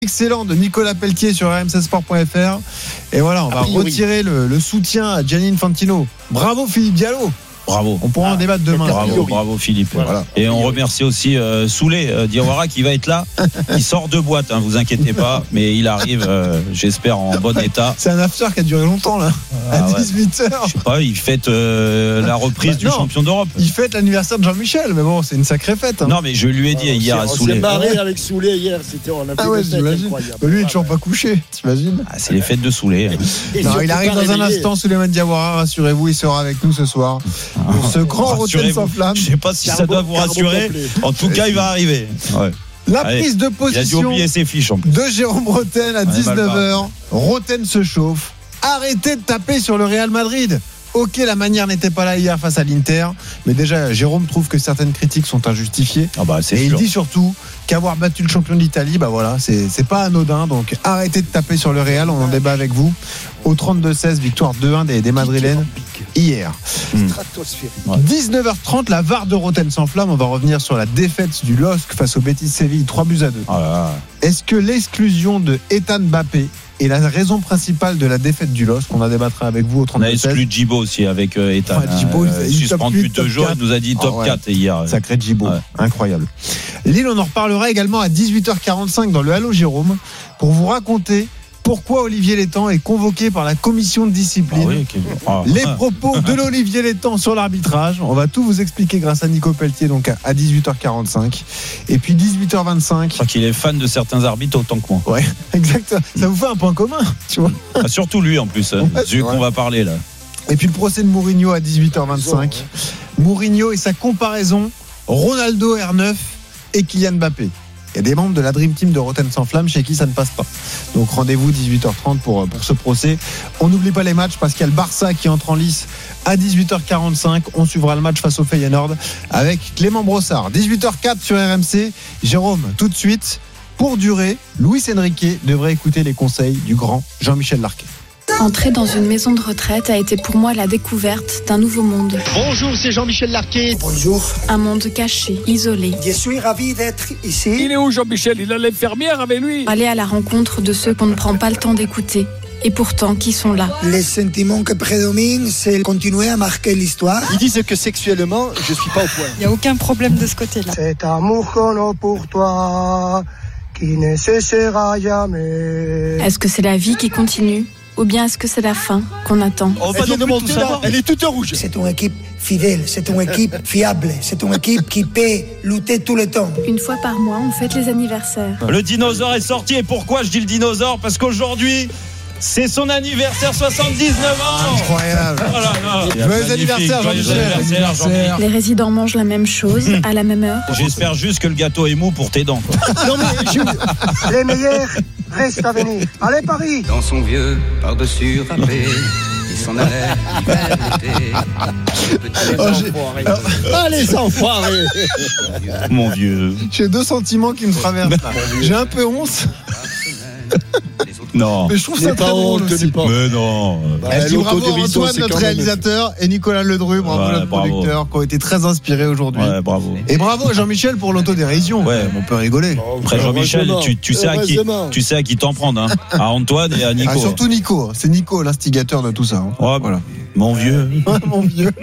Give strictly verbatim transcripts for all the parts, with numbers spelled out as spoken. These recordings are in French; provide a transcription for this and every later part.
Excellent de Nicolas Pelletier sur r m c sport point f r. Et voilà, on va retirer le, le soutien à Gianni Infantino. Bravo Philippe Diallo. Bravo. On pourra ah, en débattre demain. Bravo, bravo Philippe. Voilà. Et on remercie aussi euh, Souley euh, Diawara qui va être là. Il sort de boîte, hein, vous inquiétez pas, mais il arrive, euh, j'espère, en bon état. C'est un after qui a duré longtemps là. Ah, à dix-huit heures. Ouais. Je sais pas, il fête euh, la reprise bah, du non, champion d'Europe. Il fête l'anniversaire de Jean-Michel, mais bon, c'est une sacrée fête. Hein. Non, mais je lui ai dit ah, hier à Souley. On s'est marré avec Souley hier, c'était on a ah ouais, j'imagine. Lui, il est toujours pas couché, t'imagines ah, c'est les fêtes de Souley. Non, il arrive dans un instant, Souleymane Diawara, rassurez-vous, il sera avec nous ce soir pour ce grand Rotten sans flamme. Je sais pas si Carbo, ça doit vous rassurer. En tout cas, il va arriver. Ouais. La Allez, prise de position il a dû oublier ses fiches, en plus. de Jérôme Rotten à dix-neuf heures. Rotten se chauffe. Arrêtez de taper sur le Real Madrid. Ok, la manière n'était pas là hier face à l'Inter, mais déjà Jérôme trouve que certaines critiques sont injustifiées. Ah bah, c'est et sûr. Il dit surtout qu'avoir battu le champion d'Italie, bah voilà, c'est, c'est pas anodin. Donc arrêtez de taper sur le Real, on en débat avec vous. Au trente-deux seize, victoire deux un des, des Madrilènes hier. Hmm. Ouais. dix-neuf heures trente, la V A R de Rotten sans flamme. On va revenir sur la défaite du L O S C face au Betis Séville, trois buts à deux. Ah là là. Est-ce que l'exclusion de Ethan Mbappé est la raison principale de la défaite du L O S C? On a débattra avec vous au trente-deux seize. On a exclu Djibo aussi avec euh, Ethan. Ouais, Djibo, euh, suspendu deux jours, il nous a dit top oh, ouais. quatre hier. Sacré Djibo, ouais. Incroyable. Lille, on en reparlera également à dix-huit heures quarante-cinq dans le Halo Jérôme pour vous raconter pourquoi Olivier Létang est convoqué par la commission de discipline. Ah oui, okay. ah, Les ah. propos de l'Olivier Létang sur l'arbitrage. On va tout vous expliquer grâce à Nico Pelletier, donc à dix-huit heures quarante-cinq. Et puis dix-huit heures vingt-cinq. Je crois qu'il est fan de certains arbitres autant que moi. Ouais, exactement. Ça vous fait un point commun, tu vois. Ah, surtout lui en plus, hein, ouais, vu qu'on va parler là. Et puis le procès de Mourinho à dix-huit heures vingt-cinq. Mourinho et sa comparaison Ronaldo R neuf et Kylian Mbappé. Il y a des membres de la Dream Team de Rotten sans flamme chez qui ça ne passe pas. Donc rendez-vous dix-huit heures trente pour, pour ce procès. On n'oublie pas les matchs parce qu'il y a le Barça qui entre en lice à dix-huit heures quarante-cinq. On suivra le match face au Feyenoord avec Clément Brossard. dix-huit heures quatre sur R M C. Jérôme, tout de suite, pour durer, Luis Enrique devrait écouter les conseils du grand Jean-Michel Larquet. Entrer dans une maison de retraite a été pour moi la découverte d'un nouveau monde. Bonjour, c'est Jean-Michel Larquet. Bonjour. Un monde caché, isolé. Je suis ravi d'être ici. Il est où Jean-Michel? Il a l'infirmière avec lui. Aller à la rencontre de ceux qu'on ne prend pas le temps d'écouter. Et pourtant, qui sont là. Les sentiments qui prédominent, c'est continuer à marquer l'histoire. Ils disent que sexuellement, je suis pas au point. Il n'y a aucun problème de ce côté-là. Cet amour qu'on a pour toi, qui ne cessera jamais. Est-ce que c'est la vie qui continue? Ou bien est-ce que c'est la fin qu'on attend? On va de monter là, elle est toute rouge. C'est une équipe fidèle, c'est une équipe fiable, c'est une équipe qui peut lutter tout le temps. Une fois par mois, on fête les anniversaires. Le dinosaure est sorti, et pourquoi je dis le dinosaure? Parce qu'aujourd'hui, c'est son anniversaire, soixante-dix-neuf ans. Incroyable. Oh là là. Joyeux anniversaire, Jean-Michel. Jean Les résidents mangent la même chose à la même heure. J'espère juste que le gâteau est mou pour tes dents. Quoi. Non mais je... les meilleurs restent à venir. Allez Paris. Dans son vieux par-dessus râpé, il s'en allait vers l'été. Oh, j'ai... Ah les enfoirés. Mon vieux. J'ai deux sentiments qui me traversent là. J'ai un peu honte. Non. Mais je trouve ça très drôle aussi. Mais non. Bah, je dis bravo à Antoine, notre réalisateur, et Nicolas Ledru, bravo ouais, notre bravo. producteur, qui ont été très inspirés aujourd'hui. Ouais, bravo. Et bravo à Jean-Michel pour l'autodérision. Ouais, on peut rigoler. Après Jean-Michel, tu, tu sais à qui, tu sais à qui t'en prendre, hein. À Antoine et à Nico. Ah, surtout Nico. C'est Nico l'instigateur de tout ça. Hein. Ouais, voilà. Mon vieux. Mon vieux.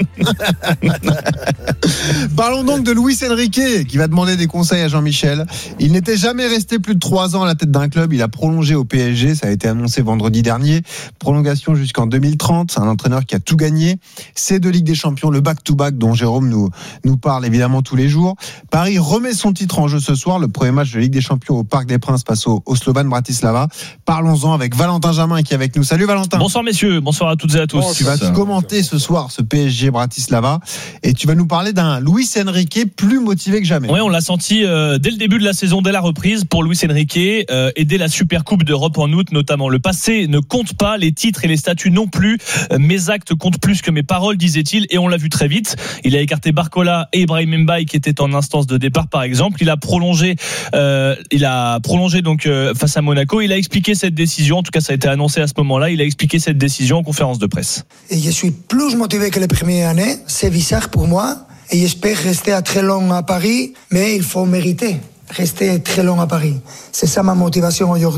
Parlons donc de Luis Enrique, qui va demander des conseils à Jean-Michel. Il n'était jamais resté plus de trois ans à la tête d'un club. Il a prolongé au P S G. Ça a été annoncé vendredi dernier. Prolongation jusqu'en deux mille trente. Un entraîneur qui a tout gagné. C'est de Ligue des Champions, le back-to-back dont Jérôme nous, nous parle évidemment tous les jours. Paris remet son titre en jeu ce soir. Le premier match de Ligue des Champions au Parc des Princes face au, au Slovan Bratislava. Parlons-en avec Valentin Jamin qui est avec nous. Salut Valentin. Bonsoir messieurs. Bonsoir à toutes et à tous. Oh, tu vas commenter ce soir ce P S G Bratislava et tu vas nous parler d'un Luis Enrique plus motivé que jamais. Oui, on l'a senti euh, dès le début de la saison, dès la reprise pour Luis Enrique euh, et dès la Supercoupe d'Europe en août notamment. Le passé ne compte pas, les titres et les statuts non plus. Euh, mes actes comptent plus que mes paroles, disait-il, et on l'a vu très vite. Il a écarté Barcola et Ibrahim Mbaye qui étaient en instance de départ par exemple. Il a prolongé, euh, il a prolongé donc euh, face à Monaco. Il a expliqué cette décision. En tout cas, ça a été annoncé à ce moment-là. Il a expliqué cette décision en conférence de presse. Et je suis plus motivé que les premières années. C'est bizarre pour moi. Et j'espère rester à très long à Paris, mais il faut mériter. rester très long à Paris. C'est ça ma motivation aujourd'hui.